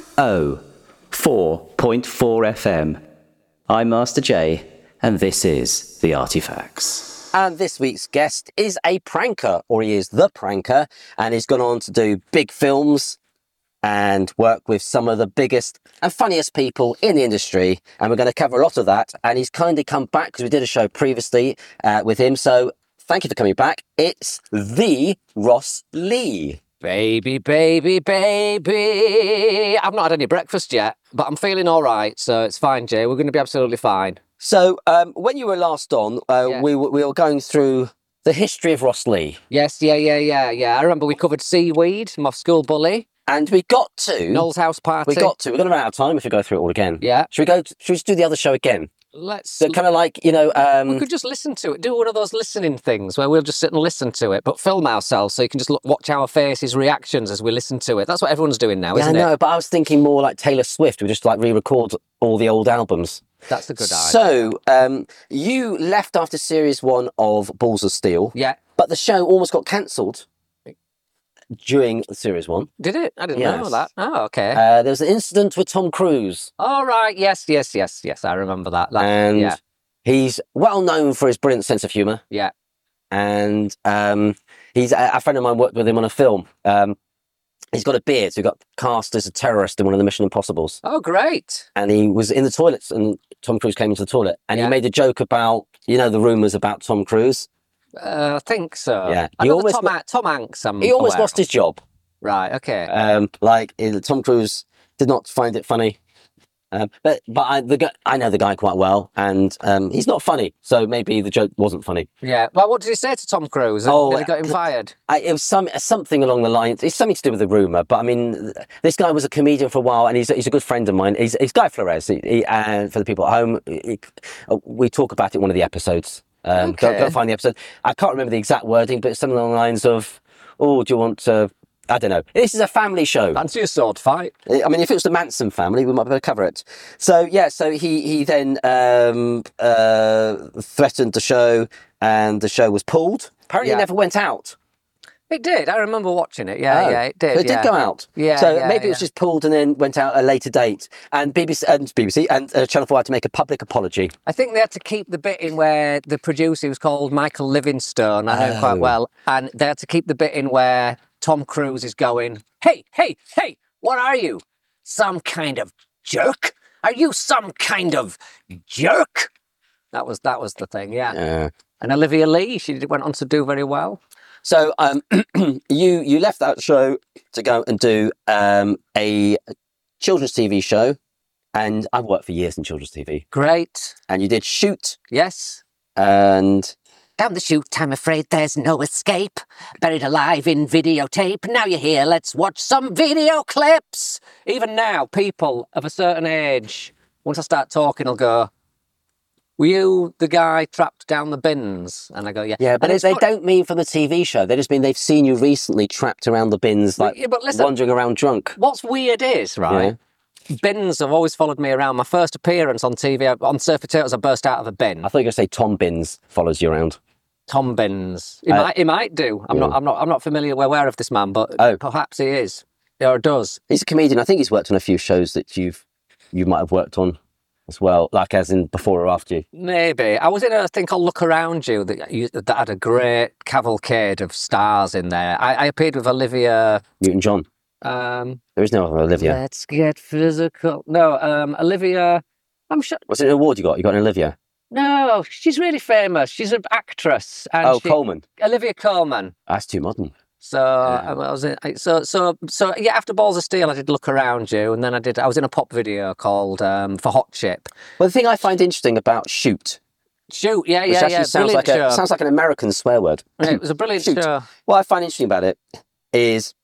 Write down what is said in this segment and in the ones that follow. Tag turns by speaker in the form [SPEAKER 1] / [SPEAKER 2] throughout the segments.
[SPEAKER 1] 104.4 FM. I'm Master J, and this is The Artifacts.
[SPEAKER 2] And this week's guest is a pranker, or he is the pranker, and he's gone on to do big films and work with some of the biggest and funniest people in the industry. And we're going to cover a lot of that. And he's kindly come back because we did a show previously with him. So thank you for coming back. It's the Ross Lee.
[SPEAKER 3] Baby, baby, baby. I've not had any breakfast yet, but I'm feeling all right. So it's fine, Jay. We're going to be absolutely fine.
[SPEAKER 2] So when you were last on, we were going through the history of Ross Lee.
[SPEAKER 3] Yes, yeah. I remember we covered Seaweed, my school bully.
[SPEAKER 2] And we got to...
[SPEAKER 3] Noel's house party.
[SPEAKER 2] We're going to run out of time if we go through it all again.
[SPEAKER 3] Yeah.
[SPEAKER 2] Should we just do the other show again?
[SPEAKER 3] Let's...
[SPEAKER 2] So kind of like,
[SPEAKER 3] we could just listen to it. Do one of those listening things where we'll just sit and listen to it, but film ourselves so you can just watch our faces, reactions as we listen to it. That's what everyone's doing now, isn't it?
[SPEAKER 2] Yeah, I know, but I was thinking more like Taylor Swift. We just like re-record all the old albums.
[SPEAKER 3] That's a good idea.
[SPEAKER 2] So, you left after series 1 of Balls of Steel.
[SPEAKER 3] Yeah.
[SPEAKER 2] But the show almost got cancelled during series 1.
[SPEAKER 3] Did it? I didn't know that. Oh, okay.
[SPEAKER 2] There was an incident with Tom Cruise.
[SPEAKER 3] All right. Yes. I remember that.
[SPEAKER 2] And he's well known for his brilliant sense of humour.
[SPEAKER 3] Yeah.
[SPEAKER 2] And he's a friend of mine worked with him on a film. He's got a beard, so he got cast as a terrorist in one of the Mission Impossibles.
[SPEAKER 3] Oh, great.
[SPEAKER 2] And he was in the toilets, and Tom Cruise came into the toilet, and he made a joke about, the rumours about Tom Cruise.
[SPEAKER 3] I think so.
[SPEAKER 2] Yeah.
[SPEAKER 3] I know Tom Hanks.
[SPEAKER 2] He almost lost his job.
[SPEAKER 3] Right, okay.
[SPEAKER 2] Tom Cruise did not find it funny. But I know the guy quite well, and he's not funny, so maybe the joke wasn't funny.
[SPEAKER 3] Yeah. Well, what did he say to Tom Cruise? Did he got him fired?
[SPEAKER 2] It was something along the lines. It's something to do with the rumour, but I mean, this guy was a comedian for a while, and he's a good friend of mine. He's Guy Flores. And for the people at home, we talk about it in one of the episodes. Go find the episode. I can't remember the exact wording, but it's something along the lines of, "Oh, do you want to?" I don't know. This is a family show.
[SPEAKER 3] Fancy a sword fight?
[SPEAKER 2] I mean, if it was the Manson family, we might be able to cover it. So, he then threatened the show, and the show was pulled. Apparently, it never went out.
[SPEAKER 3] It did. I remember watching it. Yeah, it did.
[SPEAKER 2] So it did go out.
[SPEAKER 3] Yeah.
[SPEAKER 2] So maybe it was just pulled and then went out at a later date. And BBC and Channel 4 had to make a public apology.
[SPEAKER 3] I think they had to keep the bit in where the producer was called Michael Livingstone. I know him quite well. And they had to keep the bit in where Tom Cruise is going, hey, what are you? Some kind of jerk? Are you some kind of jerk? That was the thing, yeah. And Olivia Lee, she went on to do very well.
[SPEAKER 2] So you left that show to go and do a children's TV show, and I've worked for years in children's TV.
[SPEAKER 3] Great.
[SPEAKER 2] And you did Shoot.
[SPEAKER 3] Yes.
[SPEAKER 2] And...
[SPEAKER 3] Down the chute, I'm afraid there's no escape. Buried alive in videotape. Now you're here, let's watch some video clips. Even now, people of a certain age, once I start talking, will go, were you the guy trapped down the bins? And I go, yeah.
[SPEAKER 2] Yeah, but they don't mean from the TV show. They just mean they've seen you recently trapped around the bins, wandering around drunk.
[SPEAKER 3] What's weird is, right, bins have always followed me around. My first appearance on TV, on Surf Potatoes, I burst out of a bin.
[SPEAKER 2] I thought you were going to say Tom Bins follows you around.
[SPEAKER 3] Tom Bins. He might do. I'm not familiar aware of this man, but perhaps he is. Or does.
[SPEAKER 2] He's a comedian. I think he's worked on a few shows that you might have worked on as well, like as in Before or After You.
[SPEAKER 3] Maybe. I was in a thing called Look Around You that had a great cavalcade of stars in there. I appeared with Olivia
[SPEAKER 2] Newton-John. There is no other Olivia.
[SPEAKER 3] Let's get physical. No, Olivia. I'm sure.
[SPEAKER 2] What's it, an award you got? You got an Olivia?
[SPEAKER 3] No, she's really famous. She's an actress. And
[SPEAKER 2] Coleman.
[SPEAKER 3] Olivia Coleman.
[SPEAKER 2] That's too modern.
[SPEAKER 3] So I was in. So after Balls of Steel, I did Look Around You, and then I was in a pop video called For Hot Chip.
[SPEAKER 2] Well, the thing I find interesting about Shoot.
[SPEAKER 3] Shoot, yeah.
[SPEAKER 2] Sounds like an American swear word.
[SPEAKER 3] Yeah, it was a brilliant show.
[SPEAKER 2] What I find interesting about it is,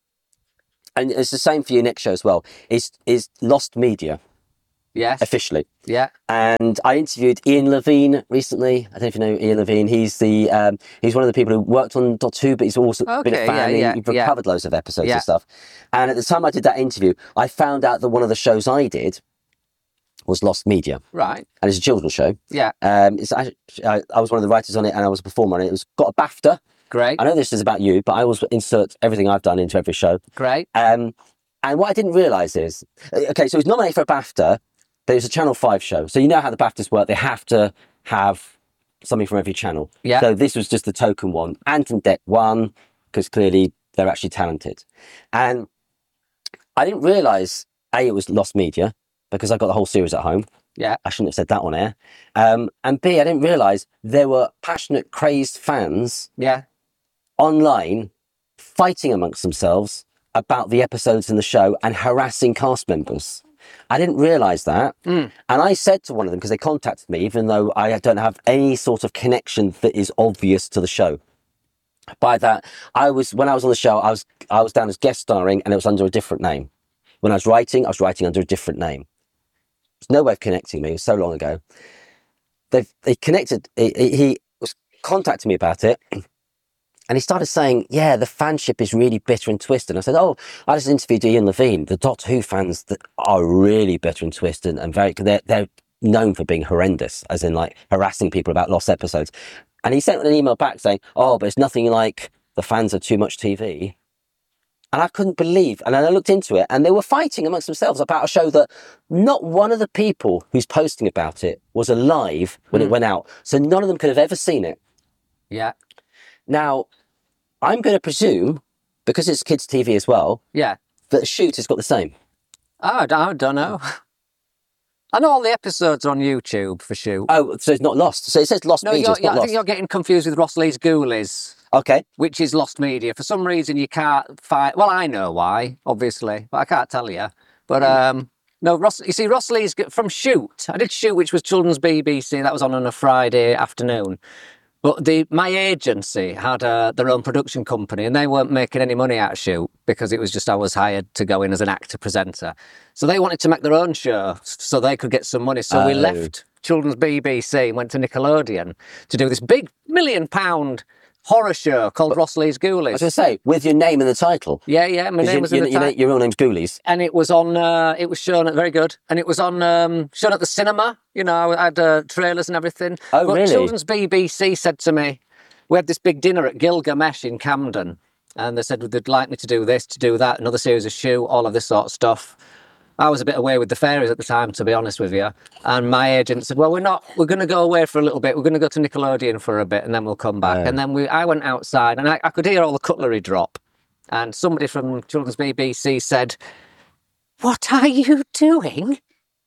[SPEAKER 2] and it's the same for your next show as well, is Lost Media.
[SPEAKER 3] Yes.
[SPEAKER 2] Officially.
[SPEAKER 3] Yeah.
[SPEAKER 2] And I interviewed Ian Levine recently. I don't know if you know Ian Levine. He's one of the people who worked on Doctor Who, but he's also been a fan. He's recovered loads of episodes and stuff. And at the time I did that interview, I found out that one of the shows I did was Lost Media.
[SPEAKER 3] Right.
[SPEAKER 2] And it's a children's show.
[SPEAKER 3] Yeah.
[SPEAKER 2] I was one of the writers on it, and I was a performer on it. It was got a BAFTA.
[SPEAKER 3] Great.
[SPEAKER 2] I know this is about you, but I always insert everything I've done into every show.
[SPEAKER 3] Great.
[SPEAKER 2] And what I didn't realise is, okay, so it was nominated for a BAFTA, but it was a Channel 5 show. So you know how the BAFTAs work. They have to have something from every channel.
[SPEAKER 3] Yeah.
[SPEAKER 2] So this was just the token one. Ant and Dec won, because clearly they're actually talented. And I didn't realise, A, it was Lost Media, because I got the whole series at home.
[SPEAKER 3] Yeah.
[SPEAKER 2] I shouldn't have said that on air. And B, I didn't realise there were passionate, crazed fans
[SPEAKER 3] Yeah.
[SPEAKER 2] online fighting amongst themselves about the episodes in the show and harassing cast members. I didn't realise that. And I said to one of them, because they contacted me, even though I don't have any sort of connection that is obvious to the show. By that, when I was on the show, I was down as guest starring, and it was under a different name. When I was writing under a different name. There's no way of connecting me. It was so long ago. They connected. He was contacting me about it. And he started saying, yeah, the fanship is really bitter and twisted. And I said, oh, I just interviewed Ian Levine. The Doctor Who fans that are really bitter and twisted and they're known for being horrendous, as in like harassing people about lost episodes. And he sent an email back saying, oh, but it's nothing like the fans of Too Much TV. And I couldn't believe, and then I looked into it, and they were fighting amongst themselves about a show that not one of the people who's posting about it was alive when it went out. So none of them could have ever seen it.
[SPEAKER 3] Yeah.
[SPEAKER 2] Now, I'm going to presume, because it's kids' TV as well,
[SPEAKER 3] Yeah.
[SPEAKER 2] that Shoot has got the same.
[SPEAKER 3] Oh, I don't know. I know all the episodes are on YouTube for Shoot.
[SPEAKER 2] Oh, so it's not Lost. So it says Lost Media, it's not
[SPEAKER 3] I
[SPEAKER 2] Lost.
[SPEAKER 3] think you're getting confused with Ross Lee's Ghoulies,
[SPEAKER 2] Okay.
[SPEAKER 3] which is Lost Media. For some reason, you can't find... Well, I know why, obviously, but I can't tell you. But, no, you see, Ross Lee's from Shoot. I did Shoot, which was children's BBC. That was on a Friday afternoon. But my agency had their own production company, and they weren't making any money out of Shoot because it was just I was hired to go in as an actor presenter. So they wanted to make their own show so they could get some money. So we left children's BBC and went to Nickelodeon to do this big £1 million horror show called Ross Lee's Ghoulies.
[SPEAKER 2] I was going to say, with your name in the title.
[SPEAKER 3] Yeah, my name was in the title.
[SPEAKER 2] Your real name's Ghoulies.
[SPEAKER 3] And it was on, it was shown at, very good, and it was on, shown at the cinema. You know, I had trailers and everything.
[SPEAKER 2] Oh,
[SPEAKER 3] but
[SPEAKER 2] really?
[SPEAKER 3] Children's BBC said to me, we had this big dinner at Gilgamesh in Camden, and they said they'd like me to do this, to do that, another series of Shoot, all of this sort of stuff. I was a bit away with the fairies at the time, to be honest with you. And my agent said, well, we're going to go away for a little bit. We're going to go to Nickelodeon for a bit, and then we'll come back. And then I went outside, and I could hear all the cutlery drop. And somebody from Children's BBC said, what are you doing?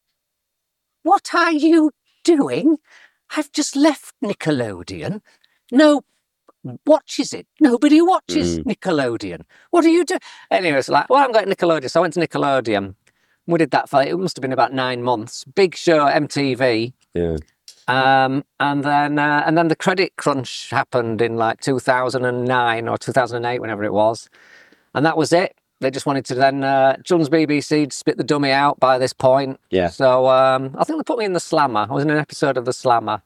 [SPEAKER 3] What are you doing? I've just left Nickelodeon. No watches it. Nobody watches Nickelodeon. What are you doing? Anyway, it's like, well, I'm going to Nickelodeon. So I went to Nickelodeon. We did that for, it must have been about 9 months. Big show, MTV.
[SPEAKER 2] Yeah.
[SPEAKER 3] And then the credit crunch happened in like 2009 or 2008, whenever it was. And that was it. They just wanted to then, Children's BBC spit the dummy out by this point.
[SPEAKER 2] Yeah.
[SPEAKER 3] So I think they put me in The Slammer. I was in an episode of The Slammer.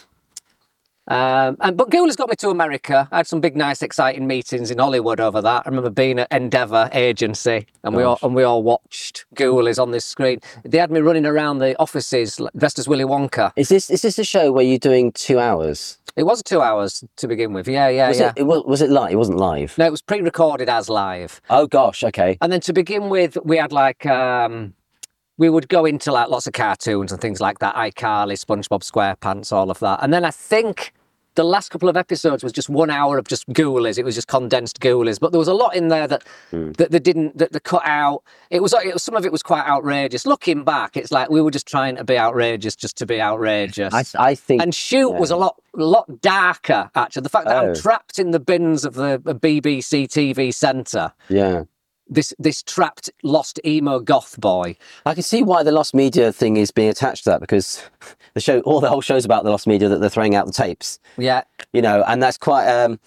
[SPEAKER 3] But Ghoulies got me to America. I had some big, nice, exciting meetings in Hollywood over that. I remember being at Endeavour Agency, and we all watched Ghoulies on this screen. They had me running around the offices dressed as Willy Wonka.
[SPEAKER 2] Is this a show where you're doing 2 hours?
[SPEAKER 3] It was 2 hours to begin with. Yeah.
[SPEAKER 2] Was it live? It wasn't live.
[SPEAKER 3] No, it was pre-recorded as live.
[SPEAKER 2] Oh gosh, okay.
[SPEAKER 3] And then to begin with, we had like we would go into like lots of cartoons and things like that, iCarly, SpongeBob SquarePants, all of that. And then I think the last couple of episodes was just 1 hour of just Ghoulies. It was just condensed Ghoulies, but there was a lot in there that they cut out. It was some of it was quite outrageous. Looking back, it's like we were just trying to be outrageous just to be outrageous.
[SPEAKER 2] I think.
[SPEAKER 3] And Shoot was a lot darker, actually. The fact that I'm trapped in the bins of the BBC TV centre.
[SPEAKER 2] Yeah.
[SPEAKER 3] This trapped, lost emo goth boy.
[SPEAKER 2] I can see why the Lost Media thing is being attached to that, because all the whole show's about the Lost Media, that they're throwing out the tapes.
[SPEAKER 3] Yeah.
[SPEAKER 2] You know, and that's quite a,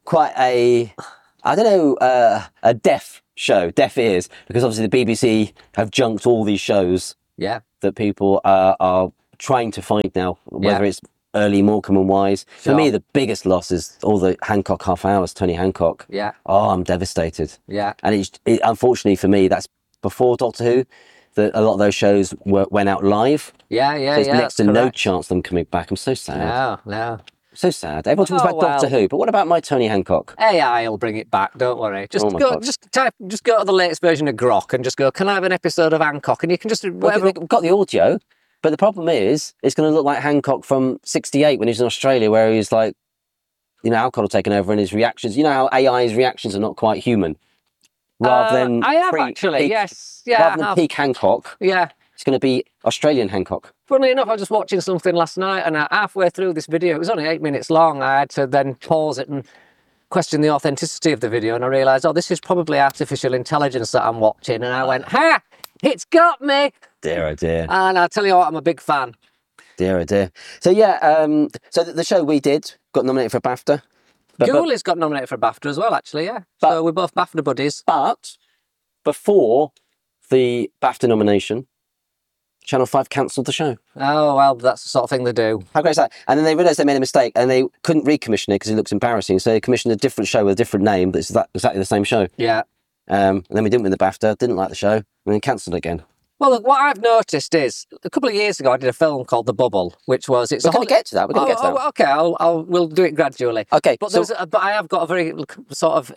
[SPEAKER 2] I don't know, a deaf show, deaf ears, because obviously the BBC have junked all these shows.
[SPEAKER 3] Yeah.
[SPEAKER 2] That people are trying to find now, whether it's early Morecambe and Wise.
[SPEAKER 3] Sure.
[SPEAKER 2] For me, the biggest loss is all the Hancock half hours, Tony Hancock.
[SPEAKER 3] Yeah.
[SPEAKER 2] Oh, I'm devastated.
[SPEAKER 3] Yeah.
[SPEAKER 2] And it unfortunately for me, that's before Doctor Who, that a lot of those shows went out live.
[SPEAKER 3] Yeah.
[SPEAKER 2] There's next to no chance of them coming back. I'm so sad.
[SPEAKER 3] No.
[SPEAKER 2] So sad. Everyone talks about Doctor Who, but what about my Tony Hancock?
[SPEAKER 3] AI will bring it back. Don't worry. Just go to the latest version of Grok and just go. Can I have an episode of Hancock? And you can just whatever.
[SPEAKER 2] We've got the audio, but the problem is it's going to look like Hancock from '68 when he was in Australia, where he was like, alcohol taken over and his reactions. You know how AI's reactions are not quite human. Rather than
[SPEAKER 3] I have actually, yes, yeah.
[SPEAKER 2] Rather than peak Hancock,
[SPEAKER 3] yeah,
[SPEAKER 2] it's going to be Australian Hancock.
[SPEAKER 3] Funnily enough, I was just watching something last night, and halfway through this video, it was only 8 minutes long. I had to then pause it and question the authenticity of the video, and I realised, this is probably artificial intelligence that I'm watching, and I went, ha! It's got me!
[SPEAKER 2] Dear, oh dear.
[SPEAKER 3] And I'll tell you what, I'm a big fan.
[SPEAKER 2] Dear, oh dear. So yeah, so the show we did got nominated for a BAFTA.
[SPEAKER 3] Ghoulies got nominated for a BAFTA as well, actually, yeah. So we're both BAFTA buddies.
[SPEAKER 2] But before the BAFTA nomination, Channel 5 cancelled the show.
[SPEAKER 3] Oh, well, that's the sort of thing they do.
[SPEAKER 2] How great is that? And then they realised they made a mistake and they couldn't recommission it because it looks embarrassing. So they commissioned a different show with a different name that's exactly the same show.
[SPEAKER 3] Yeah.
[SPEAKER 2] And then we didn't win the BAFTA, didn't like the show, and then cancelled it again.
[SPEAKER 3] Well, look, what I've noticed is a couple of years ago I did a film called The Bubble, which was
[SPEAKER 2] We're going to get to that. We're going to get to that.
[SPEAKER 3] Okay, we'll do it gradually.
[SPEAKER 2] Okay,
[SPEAKER 3] but but I have got a very sort of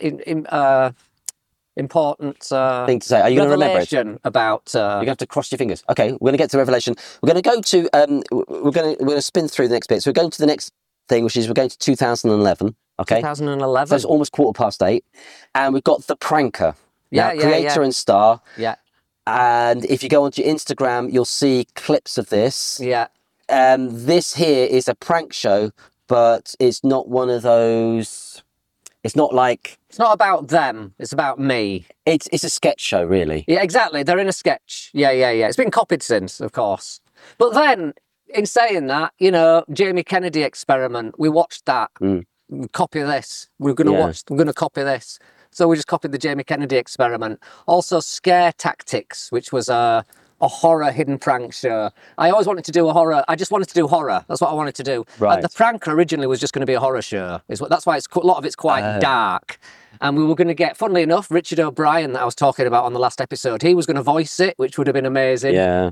[SPEAKER 3] important
[SPEAKER 2] thing to say. Are you going to remember it?
[SPEAKER 3] About
[SPEAKER 2] you're going to have to cross your fingers. Okay, we're going to get to Revelation. We're going to go to we're going to spin through the next bit. So we're going to the next thing, which is we're going to 2011. Okay,
[SPEAKER 3] 2011.
[SPEAKER 2] So it's almost 8:15, and we've got The Pranker.
[SPEAKER 3] Yeah,
[SPEAKER 2] creator and star.
[SPEAKER 3] Yeah.
[SPEAKER 2] And if you go onto your Instagram, you'll see clips of this.
[SPEAKER 3] Yeah.
[SPEAKER 2] This here is a prank show, but it's not one of those. It's not like.
[SPEAKER 3] It's not about them. It's about me.
[SPEAKER 2] It's a sketch show, really.
[SPEAKER 3] Yeah, exactly. They're in a sketch. Yeah. It's been copied since, of course. But then, in saying that, Jamie Kennedy experiment. We watched that. Copy this. We're going to copy this. So we just copied the Jamie Kennedy experiment. Also, Scare Tactics, which was a horror hidden prank show. I always wanted to do a horror. I just wanted to do horror. That's what I wanted to do.
[SPEAKER 2] Right.
[SPEAKER 3] The Pranker originally was just going to be a horror show. That's why a lot of it's quite dark. And we were going to get, funnily enough, Richard O'Brien that I was talking about on the last episode. He was going to voice it, which would have been amazing.
[SPEAKER 2] Yeah.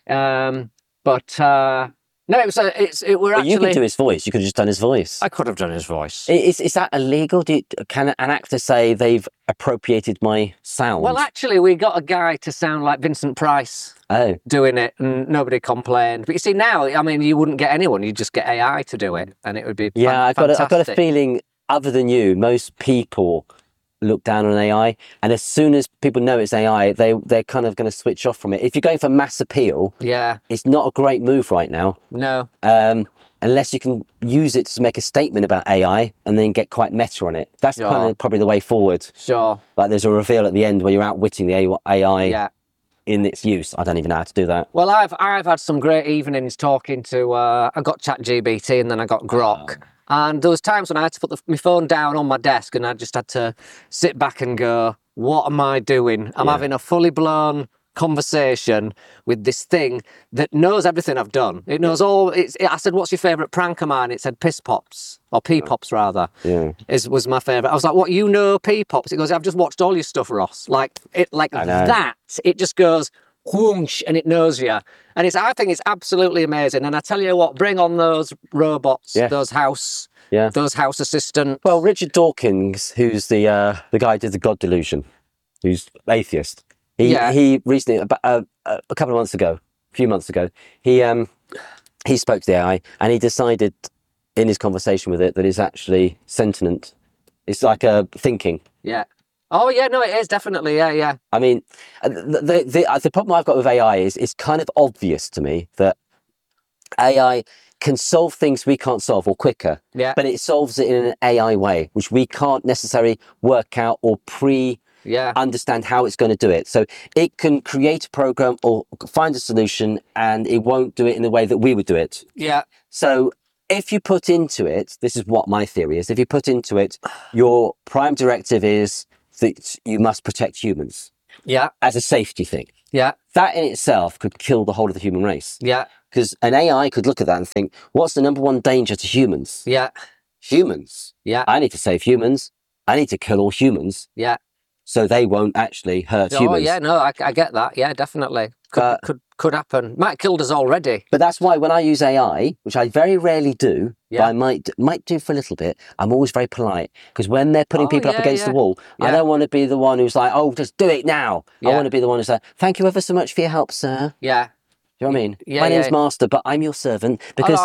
[SPEAKER 3] No, it was. Actually.
[SPEAKER 2] You could do his voice. You could have just done his voice.
[SPEAKER 3] I could have done his voice.
[SPEAKER 2] Is that illegal? Can an actor say they've appropriated my sound?
[SPEAKER 3] Well, actually, we got a guy to sound like Vincent Price doing it, and nobody complained. But you see, now, I mean, you wouldn't get anyone. You'd just get AI to do it, and it would be fantastic.
[SPEAKER 2] I've got a feeling, other than you, most people look down on AI, and as soon as people know it's AI, they're kind of going to switch off from it. If you're going for mass appeal, it's not a great move right now.
[SPEAKER 3] No.
[SPEAKER 2] Unless you can use it to make a statement about AI and then get quite meta on it. That's kind of probably the way forward.
[SPEAKER 3] Sure.
[SPEAKER 2] Like there's a reveal at the end where you're outwitting the AI in its use. I don't even know how to do that.
[SPEAKER 3] Well, I've had some great evenings talking to. I got ChatGPT and then I got Grok. And there was times when I had to put my phone down on my desk and I just had to sit back and go, what am I doing? I'm having a fully blown conversation with this thing that knows everything I've done. It knows all. I said, what's your favourite prank of mine? It said piss pops, or pee pops rather.
[SPEAKER 2] Yeah.
[SPEAKER 3] Was my favourite. I was like, what, pee pops? It goes, I've just watched all your stuff, Ross. Like that. It just goes whoosh, and it knows you. And I think it's absolutely amazing. And I tell you what, bring on those robots, those house assistants.
[SPEAKER 2] Well, Richard Dawkins, who's the guy who did the God Delusion, who's atheist. He recently, a couple of months ago, a few months ago, he spoke to the AI and he decided in his conversation with it that it's actually sentient. It's like thinking.
[SPEAKER 3] Yeah. Oh, yeah, no, it is, definitely, yeah.
[SPEAKER 2] I mean, the problem I've got with AI is it's kind of obvious to me that AI can solve things we can't solve, or quicker, but it solves it in an AI way, which we can't necessarily work out or understand how it's going to do it. So it can create a program or find a solution, and it won't do it in the way that we would do it.
[SPEAKER 3] Yeah.
[SPEAKER 2] So if you put into it, this is what my theory is, if you put into it, your prime directive is that you must protect humans.
[SPEAKER 3] Yeah.
[SPEAKER 2] As a safety thing.
[SPEAKER 3] Yeah.
[SPEAKER 2] That in itself could kill the whole of the human race.
[SPEAKER 3] Yeah.
[SPEAKER 2] Because an AI could look at that and think, what's the number one danger to humans?
[SPEAKER 3] Yeah.
[SPEAKER 2] Humans.
[SPEAKER 3] Yeah.
[SPEAKER 2] I need to save humans. I need to kill all humans.
[SPEAKER 3] Yeah.
[SPEAKER 2] So they won't actually hurt humans.
[SPEAKER 3] Oh, yeah, no, I get that. Yeah, definitely. Could happen. Might have killed us already.
[SPEAKER 2] But that's why when I use AI, which I very rarely do, but I might do for a little bit, I'm always very polite. Because when they're putting people up against the wall, I don't want to be the one who's like, oh, just do it now. I want to be the one who's like, thank you ever so much for your help, sir.
[SPEAKER 3] Yeah.
[SPEAKER 2] Do you know what I mean? My name's Master, but I'm your servant. Because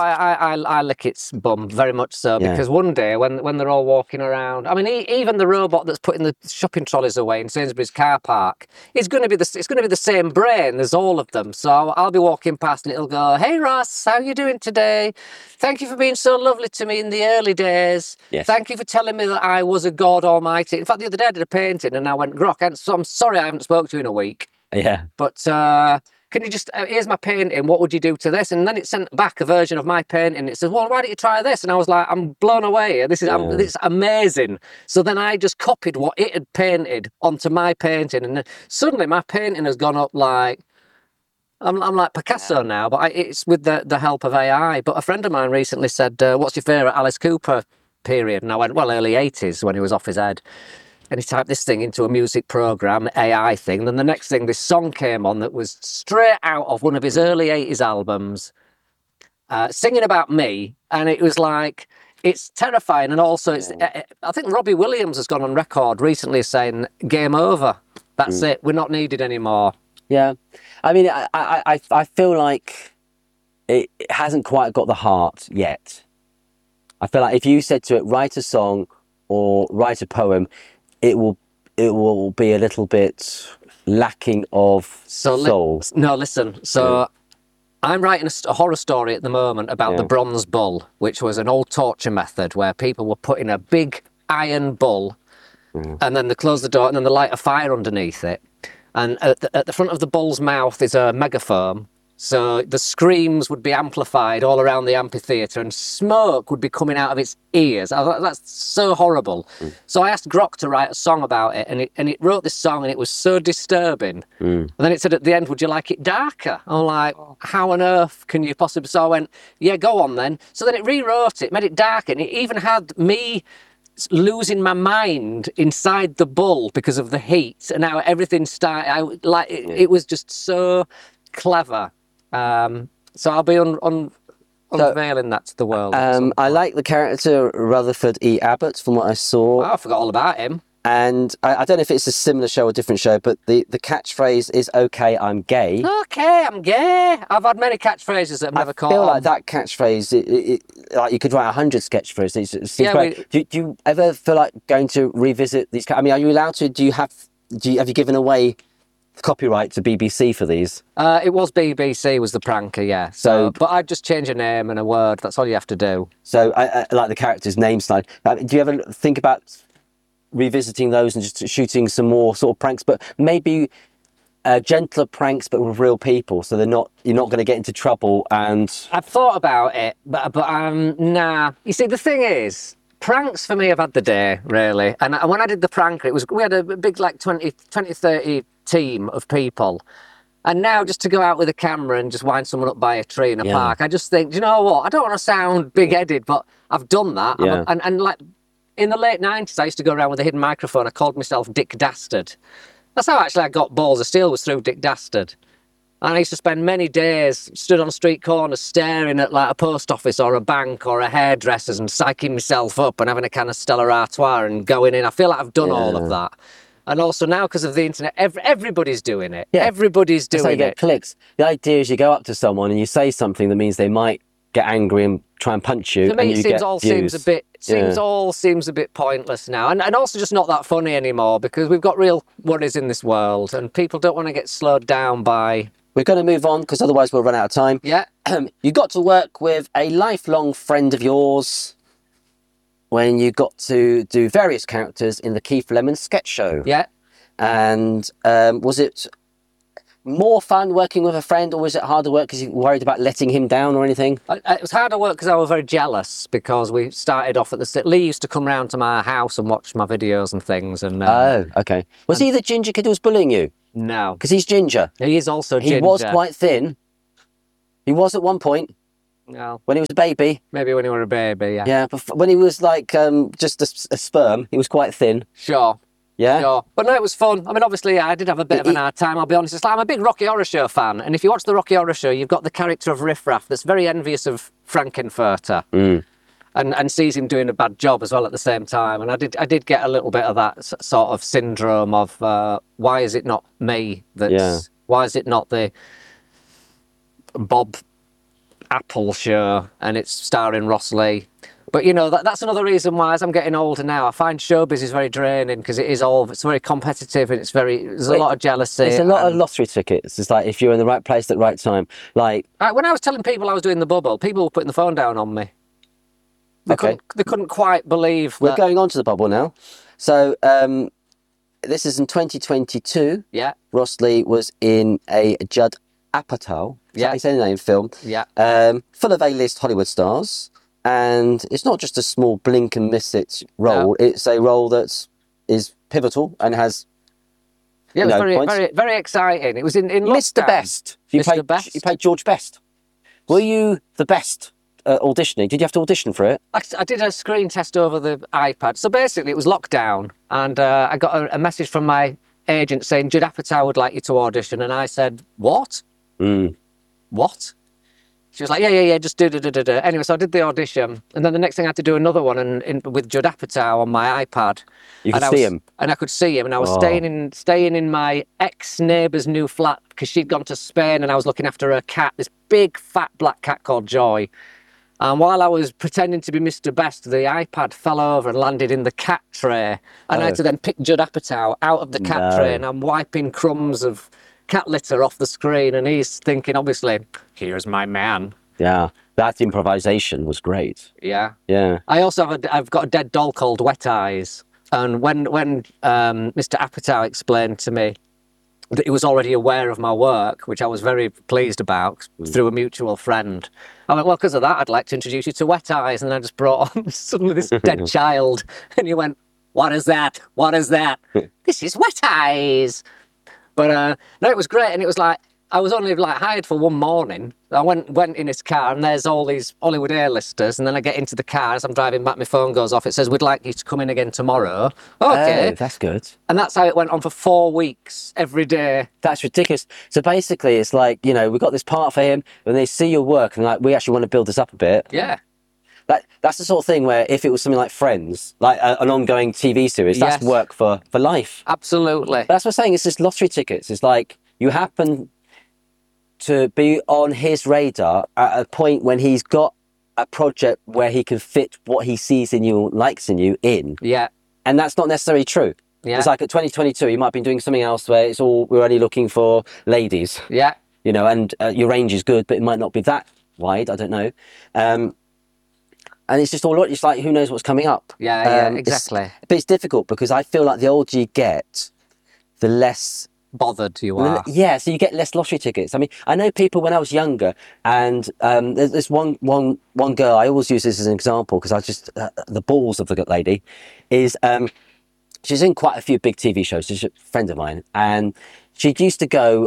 [SPEAKER 3] I lick its bum, very much so. Because one day, when they're all walking around, I mean, even the robot that's putting the shopping trolleys away in Sainsbury's car park, it's going to be the same brain as all of them. So I'll be walking past and it'll go, "Hey Ross, how are you doing today? Thank you for being so lovely to me in the early days.
[SPEAKER 2] Yes.
[SPEAKER 3] Thank you for telling me that I was a god almighty." In fact, the other day I did a painting and I went, "Grok, and so I'm sorry I haven't spoken to you in a week.
[SPEAKER 2] Yeah.
[SPEAKER 3] But can you just, here's my painting, what would you do to this?" And then it sent back a version of my painting. It says, "Well, why don't you try this?" And I was like, I'm blown away. This is amazing. So then I just copied what it had painted onto my painting. And then suddenly my painting has gone up like, I'm like Picasso now, but it's with the help of AI. But a friend of mine recently said, "What's your favourite Alice Cooper period?" And I went, "Well, early 80s when he was off his head." And he typed this thing into a music program, AI thing. Then the next thing, this song came on that was straight out of one of his early 80s albums, singing about me. And it was like, it's terrifying. And also, I think Robbie Williams has gone on record recently saying, "Game over. That's it. We're not needed anymore."
[SPEAKER 2] Yeah. I mean, I feel like it hasn't quite got the heart yet. I feel like if you said to it, write a song or write a poem, it will be a little bit lacking of soul.
[SPEAKER 3] Listen. So I'm writing a horror story at the moment about the bronze bull, which was an old torture method where people were put in a big iron bull and then they close the door and then they light a fire underneath it. And at the front of the bull's mouth is a megaphone. So the screams would be amplified all around the amphitheatre and smoke would be coming out of its ears. I thought, that's so horrible. So I asked Grok to write a song about it, and it wrote this song, and it was so disturbing. And then it said at the end, "Would you like it darker?" I'm like, how on earth can you possibly... So I went, "Yeah, go on then." So then it rewrote it, made it darker, and it even had me losing my mind inside the bull because of the heat, and now everything started... It was just so clever. So I'll be unveiling that to the world.
[SPEAKER 2] I like the character Rutherford E. Abbott from what I saw.
[SPEAKER 3] Oh, I forgot all about him.
[SPEAKER 2] And I don't know if it's a similar show or different show, but the catchphrase is "Okay, I'm gay."
[SPEAKER 3] Okay, I'm gay. I've had many catchphrases that have never caught on.
[SPEAKER 2] I feel like that catchphrase, like you could write 100 sketch phrases. Do you ever feel like going to revisit these? I mean, are you allowed to? Have you given away copyright to BBC for these?
[SPEAKER 3] It was BBC was the pranker, yeah. So, but I'd just change a name and a word. That's all you have to do. So
[SPEAKER 2] I like the character's name slide. Do you ever think about revisiting those and just shooting some more sort of pranks, but maybe gentler pranks, but with real people, so you're not going to get into trouble? And
[SPEAKER 3] I've thought about it, but nah. You see, the thing is, pranks for me have had the day, really. And when I did the prank, we had a big, like 20, 30 team of people. And now just to go out with a camera and just wind someone up by a tree in a park, I just think, do you know what? I don't want to sound big-headed, but I've done that.
[SPEAKER 2] Yeah.
[SPEAKER 3] And like, in the late 90s, I used to go around with a hidden microphone. I called myself Dick Dastard. That's how actually I got Balls of Steel, was through Dick Dastard. And I used to spend many days stood on street corners staring at like a post office or a bank or a hairdresser's and psyching myself up and having a kind of Stella Artois and going in. I feel like I've done all of that. And also now, because of the internet, everybody's doing it. Yeah. Everybody's doing
[SPEAKER 2] That's how you get clicks. The idea is you go up to someone and you say something that means they might get angry and try and punch you.
[SPEAKER 3] To me, it all seems a bit pointless now, and also just not that funny anymore, because we've got real worries in this world, and people don't want to get slowed down by.
[SPEAKER 2] We're going to move on because otherwise we'll run out of time.
[SPEAKER 3] Yeah.
[SPEAKER 2] You got to work with a lifelong friend of yours when you got to do various characters in the Keith Lemon sketch show.
[SPEAKER 3] Yeah.
[SPEAKER 2] And was it more fun working with a friend, or was it harder work because you were worried about letting him down or anything?
[SPEAKER 3] It was harder work because I was very jealous, because we started off at the... Lee used to come round to my house and watch my videos and things. And
[SPEAKER 2] oh, okay. Was he the ginger kid who was bullying you?
[SPEAKER 3] No.
[SPEAKER 2] Because he's ginger.
[SPEAKER 3] He is also ginger.
[SPEAKER 2] He was quite thin. He was at one point.
[SPEAKER 3] No.
[SPEAKER 2] When he was a baby.
[SPEAKER 3] Maybe when he was a baby, yeah.
[SPEAKER 2] Yeah, but when he was like just a sperm, he was quite thin.
[SPEAKER 3] Sure.
[SPEAKER 2] Yeah.
[SPEAKER 3] Sure. But no, it was fun. I mean, obviously, I did have a bit of an hard time, I'll be honest. It's like, I'm a big Rocky Horror Show fan. And if you watch the Rocky Horror Show, you've got the character of Riff Raff that's very envious of Frankenfurter. And sees him doing a bad job as well at the same time. And I did get a little bit of that sort of syndrome of why is it not me that's... Why is it not the Bob Apple show and it's starring Ross Lee? But, you know, that's another reason why, as I'm getting older now, I find showbiz is very draining because it's very competitive and there's a lot of jealousy.
[SPEAKER 2] There's a lot of lottery tickets. It's like if you're in the right place at the right time. Like
[SPEAKER 3] when I was telling people I was doing the bubble, people were putting the phone down on me. They couldn't quite believe that.
[SPEAKER 2] We're going on to the bubble now. So this is in 2022.
[SPEAKER 3] Yeah.
[SPEAKER 2] Ross Lee was in a Judd Apatow.
[SPEAKER 3] Yeah.
[SPEAKER 2] He's in a name film.
[SPEAKER 3] Yeah.
[SPEAKER 2] Full of A-list Hollywood stars. And it's not just a small blink and miss it role. No. It's a role that is pivotal and has.
[SPEAKER 3] Yeah, it was very, very exciting. It was in
[SPEAKER 2] Mr. Best. You played George Best. Were you the best auditioning? Did you have to audition for it?
[SPEAKER 3] I did a screen test over the iPad. So basically, it was lockdown, and I got a message from my agent saying Judd Apatow would like you to audition, and I said, "What? What?" She was like, yeah, just do. Anyway, so I did the audition, and then the next thing I had to do another one with Judd Apatow on my iPad.
[SPEAKER 2] You could see him?
[SPEAKER 3] And I could see him, and I was staying in my ex-neighbour's new flat because she'd gone to Spain, and I was looking after her cat, this big, fat black cat called Joy. And while I was pretending to be Mr. Best, the iPad fell over and landed in the cat tray, and I had to then pick Judd Apatow out of the cat tray, and I'm wiping crumbs of cat litter off the screen, and he's thinking, obviously, here's my man.
[SPEAKER 2] Yeah, that improvisation was great.
[SPEAKER 3] Yeah.
[SPEAKER 2] I
[SPEAKER 3] also I've got a dead doll called Wet Eyes, and when Mr. Apatow explained to me that he was already aware of my work, which I was very pleased about through a mutual friend, I went, well, because of that, I'd like to introduce you to Wet Eyes, and I just brought on suddenly this dead child, and he went, what is that? What is that? This is Wet Eyes. But no, it was great, and it was like, I was only like hired for one morning. I went in his car, and there's all these Hollywood A-listers, and then I get into the car, as I'm driving back, my phone goes off, it says, we'd like you to come in again tomorrow. Okay.
[SPEAKER 2] Oh, that's good.
[SPEAKER 3] And that's how it went on for 4 weeks, every day.
[SPEAKER 2] That's ridiculous. So basically, it's like, you know, we've got this part for him, and they see your work, and like, we actually want to build this up a bit.
[SPEAKER 3] Yeah.
[SPEAKER 2] That's the sort of thing where if it was something like Friends, like an ongoing TV series, that's work for life.
[SPEAKER 3] Absolutely.
[SPEAKER 2] But that's what I'm saying. It's just lottery tickets. It's like you happen to be on his radar at a point when he's got a project where he can fit what he sees in you, likes in you in.
[SPEAKER 3] Yeah.
[SPEAKER 2] And that's not necessarily true. Yeah. It's like at 2022, you might have been doing something else where we're only looking for ladies.
[SPEAKER 3] Yeah.
[SPEAKER 2] You know, and your range is good, but it might not be that wide. I don't know. And it's just it's like, who knows what's coming up?
[SPEAKER 3] Yeah, exactly.
[SPEAKER 2] But it's difficult because I feel like the older you get, the less
[SPEAKER 3] bothered you are.
[SPEAKER 2] Yeah, so you get less lottery tickets. I mean, I know people when I was younger, and there's one girl, I always use this as an example because I just, the balls of the lady, is she's in quite a few big TV shows. She's a friend of mine, and she used to go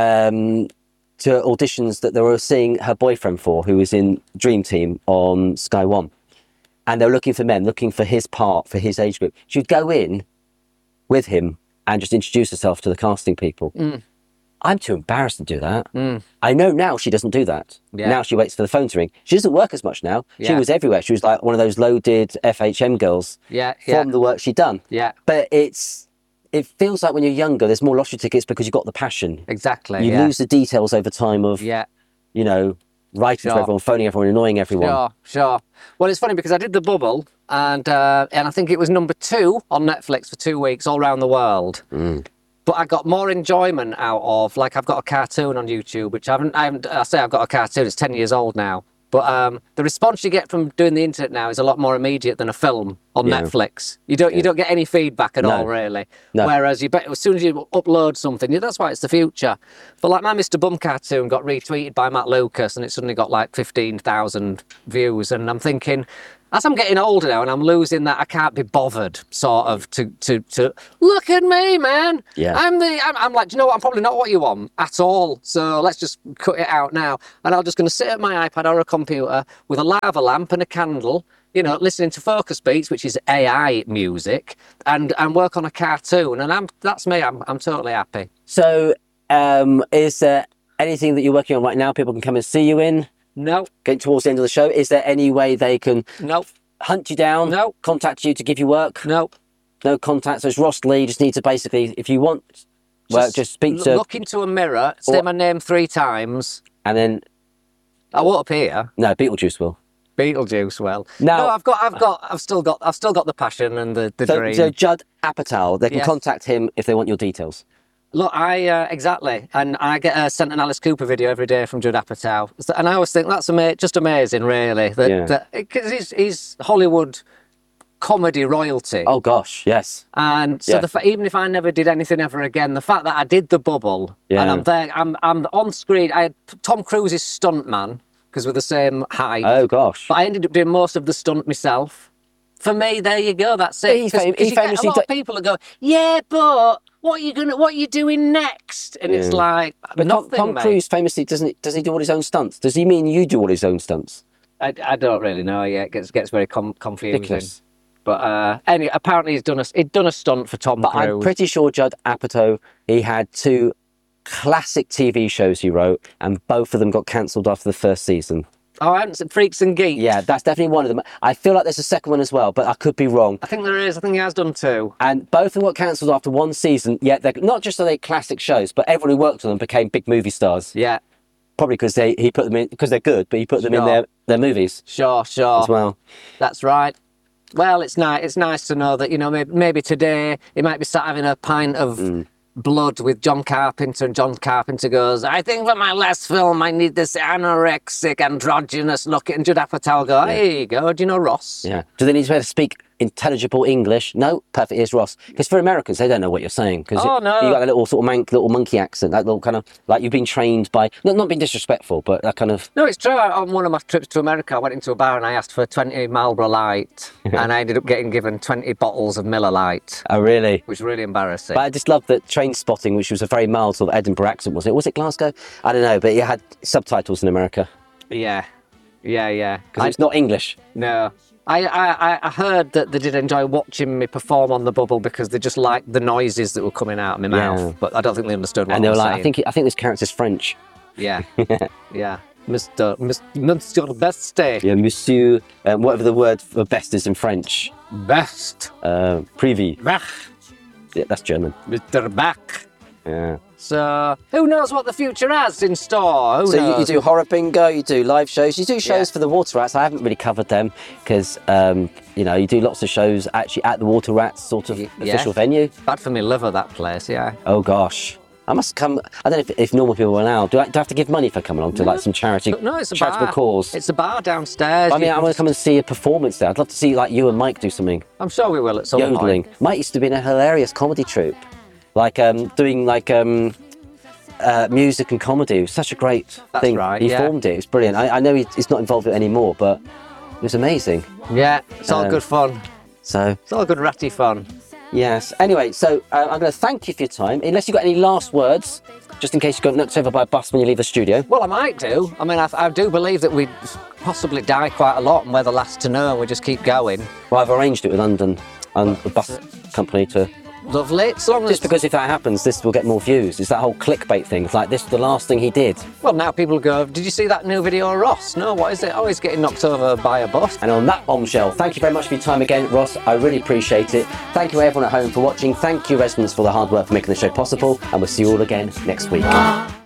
[SPEAKER 2] to auditions that they were seeing her boyfriend for, who was in Dream Team on Sky One. And they were looking for men, looking for his part, for his age group. She'd go in with him and just introduce herself to the casting people. I'm too embarrassed to do that. I know now she doesn't do that. Yeah. Now she waits for the phone to ring. She doesn't work as much now. Yeah. She was everywhere. She was like one of those loaded FHM girls from the work she'd done. Yeah. But it feels like when you're younger, there's more lottery tickets because you've got the passion.
[SPEAKER 3] Exactly.
[SPEAKER 2] You lose the details over time of, you know, writing to everyone, phoning everyone, annoying everyone.
[SPEAKER 3] Sure. Well, it's funny because I did The Bubble, and I think it was number 2 on Netflix for 2 weeks all around the world. But I got more enjoyment out of, like, I've got a cartoon on YouTube, which I say I've got a cartoon, it's 10 years old now. But the response you get from doing the internet now is a lot more immediate than a film on Netflix. You don't get any feedback at all, really. No. Whereas as soon as you upload something, that's why it's the future. But like my Mr. Bum cartoon got retweeted by Matt Lucas, and it suddenly got like 15,000 views. And I'm thinking, as I'm getting older now and I'm losing that I can't be bothered sort of to look at me, man. Yeah. I'm like, do you know what? I'm probably not what you want at all. So let's just cut it out now. And I'm just going to sit at my iPad or a computer with a lava lamp and a candle listening to Focus Beats, which is AI music, and work on a cartoon. And that's me. I'm totally happy.
[SPEAKER 2] So, is there anything that you're working on right now people can come and see you in?
[SPEAKER 3] No.
[SPEAKER 2] Getting towards the end of the show, is there any way they can
[SPEAKER 3] No.
[SPEAKER 2] hunt you down?
[SPEAKER 3] No.
[SPEAKER 2] Contact you to give you work?
[SPEAKER 3] No.
[SPEAKER 2] No contact. So it's Ross Lee. Just need to basically, if you want work, just speak to.
[SPEAKER 3] Look into a mirror, say my name 3 times.
[SPEAKER 2] And then.
[SPEAKER 3] I won't appear.
[SPEAKER 2] No, Beetlejuice will.
[SPEAKER 3] Beetlejuice, well.
[SPEAKER 2] Now,
[SPEAKER 3] no, I've still got the passion and the dream.
[SPEAKER 2] So Judd Apatow, they can
[SPEAKER 3] Yes.
[SPEAKER 2] contact him if they want your details.
[SPEAKER 3] Look, exactly, and I get sent an Alice Cooper video every day from Judd Apatow, and I always think that's just amazing, really. Because he's Hollywood comedy royalty.
[SPEAKER 2] Oh gosh, yes.
[SPEAKER 3] And so even if I never did anything ever again, the fact that I did The Bubble and I'm there, I'm on screen. I had Tom Cruise's stuntman because we're the same height.
[SPEAKER 2] Oh gosh.
[SPEAKER 3] But I ended up doing most of the stunt myself. For me, there you go. That's it.
[SPEAKER 2] He
[SPEAKER 3] 'Cause you get
[SPEAKER 2] famously
[SPEAKER 3] a lot of people that go, yeah, but what are you doing next? And it's like
[SPEAKER 2] But
[SPEAKER 3] nothing,
[SPEAKER 2] Tom
[SPEAKER 3] mate.
[SPEAKER 2] Cruise famously does he do all his own stunts? Does he mean you do all his own stunts?
[SPEAKER 3] I don't really know yet. It gets very confusing.
[SPEAKER 2] Ridiculous.
[SPEAKER 3] But anyway, apparently he'd done a stunt for Tom
[SPEAKER 2] But
[SPEAKER 3] Cruise.
[SPEAKER 2] I'm pretty sure Judd Apatow, he had 2 classic TV shows he wrote, and both of them got cancelled after the first season.
[SPEAKER 3] Oh, I haven't seen Freaks and Geeks.
[SPEAKER 2] Yeah, that's definitely one of them. I feel like there's a second one as well, but I could be wrong.
[SPEAKER 3] I think there is. I think he has done 2.
[SPEAKER 2] And both of them got cancelled after 1 season, yet they're not just are they classic shows, but everyone who worked on them became big movie stars.
[SPEAKER 3] Yeah.
[SPEAKER 2] Probably because he put them in, because they're good, but he put them in their movies
[SPEAKER 3] Sure.
[SPEAKER 2] as well.
[SPEAKER 3] That's right. Well, it's nice. It's nice to know that maybe today he might be sat having a pint of blood with John Carpenter, and John Carpenter goes, "I think for my last film I need this anorexic, androgynous look." And Judd Apatow will go, "Here you go. Do you know Ross?"
[SPEAKER 2] Yeah. Do they need to be able to speak intelligible English? No, perfect. Here's Ross. Because for Americans, they don't know what you're saying. Because
[SPEAKER 3] Oh, no.
[SPEAKER 2] you got a little sort of little monkey accent, that little kind of like you've been trained by not being disrespectful, but that kind of.
[SPEAKER 3] No, it's true. On one of my trips to America, I went into a bar and I asked for 20 Marlboro Light, and I ended up getting given 20 bottles of Miller Light,
[SPEAKER 2] Oh really?
[SPEAKER 3] which was really embarrassing.
[SPEAKER 2] But I just love that Train Spotting, which was a very mild sort of Edinburgh accent, was it? Was it Glasgow? I don't know, but it had subtitles in America
[SPEAKER 3] Yeah.
[SPEAKER 2] because it's not English.
[SPEAKER 3] No. I heard that they did enjoy watching me perform on The Bubble because they just liked the noises that were coming out of my mouth, but I don't think they understood what
[SPEAKER 2] And they
[SPEAKER 3] I
[SPEAKER 2] were
[SPEAKER 3] was
[SPEAKER 2] like,
[SPEAKER 3] saying.
[SPEAKER 2] I think this character's French.
[SPEAKER 3] Yeah. Mr. Beste.
[SPEAKER 2] Yeah, Monsieur, whatever the word for best is in French.
[SPEAKER 3] Best.
[SPEAKER 2] Privé.
[SPEAKER 3] Bach.
[SPEAKER 2] Yeah, that's German.
[SPEAKER 3] Mr. Bach.
[SPEAKER 2] Yeah.
[SPEAKER 3] So, who knows what the future has in store? Who
[SPEAKER 2] So you
[SPEAKER 3] knows?
[SPEAKER 2] do horror bingo, you do live shows, you do shows for the Water Rats. I haven't really covered them because, you do lots of shows actually at the Water Rats sort of official venue.
[SPEAKER 3] Bad for me liver, that place, yeah.
[SPEAKER 2] Oh gosh. I must come. I don't know if normal people are allowed. Do I have to give money for coming along to like some charity?
[SPEAKER 3] No, it's a
[SPEAKER 2] charitable
[SPEAKER 3] bar.
[SPEAKER 2] cause.
[SPEAKER 3] It's a bar downstairs.
[SPEAKER 2] I mean, I want to come and see a performance there. I'd love to see like you and Mike do something.
[SPEAKER 3] I'm sure we will at some
[SPEAKER 2] Yodeling.
[SPEAKER 3] point.
[SPEAKER 2] Mike used to be in a hilarious comedy troupe, like doing like music and comedy. It was such a great thing.
[SPEAKER 3] right,
[SPEAKER 2] He
[SPEAKER 3] yeah.
[SPEAKER 2] formed it. It's brilliant. I know he's not involved with it anymore, but it was amazing.
[SPEAKER 3] Yeah, it's all good fun.
[SPEAKER 2] So
[SPEAKER 3] It's all good ratty fun.
[SPEAKER 2] yes. Anyway, so I'm going to thank you for your time. Unless you've got any last words, just in case you got knocked over by a bus when you leave the studio.
[SPEAKER 3] Well, I might do. I mean, I do believe that we possibly die quite a lot and we're the last to know and we just keep going.
[SPEAKER 2] Well, I've arranged it with London and the bus company to.
[SPEAKER 3] Lovely. So long as...
[SPEAKER 2] Just because if that happens, this will get more views. It's that whole clickbait thing. It's like this is the last thing he did.
[SPEAKER 3] Well, now people go, did you see that new video of Ross? No, what is it? Oh, he's getting knocked over by a bus.
[SPEAKER 2] And on that bombshell, thank you very much for your time again, Ross. I really appreciate it. Thank you everyone at home for watching. Thank you residents for the hard work for making the show possible. And we'll see you all again next week.